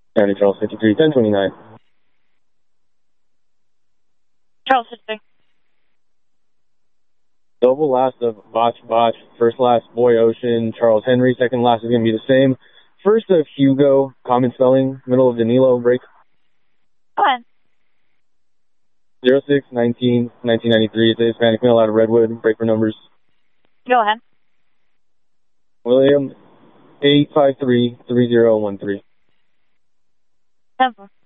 County Charles 53, 1029. Charles 53. Double last of Botch, first last Boy Ocean, Charles Henry, second last is going to be the same. First of Hugo, common spelling, middle of Danilo, break. Go ahead. 06-19-1993, it's a Hispanic male out of Redwood, break for numbers. Go ahead. William, 853-3013. 10-4.